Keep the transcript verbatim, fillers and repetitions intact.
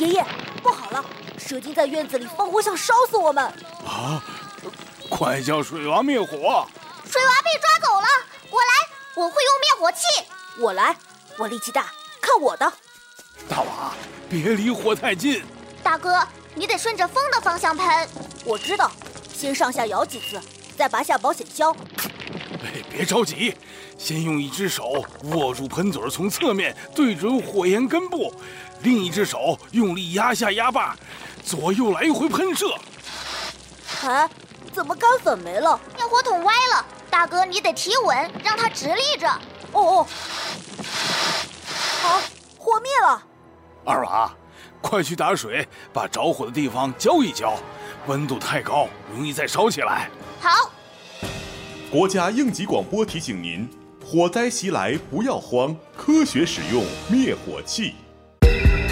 爷爷，不好了，蛇精在院子里放火，想烧死我们！ 啊！快叫水娃灭火！ 水娃被抓走了，我来，我会用灭火器。 我来，我力气大，看我的！ 大娃，别离火太近。 大哥，你得顺着风的方向喷。 我知道，先上下摇几次，再拔下保险销。 哎，别着急，先用一只手握住喷嘴，从侧面对准火焰根部，另一只手用力压下压把，左右来回喷射。 哎，怎么干粉没了？ 灭火筒歪了，大哥你得提稳，让它直立着。 哦哦，好，火灭了。 二娃，快去打水，把着火的地方浇一浇，温度太高，容易再烧起来。 好。 国家应急广播提醒您：火灾袭来不要慌，科学使用灭火器。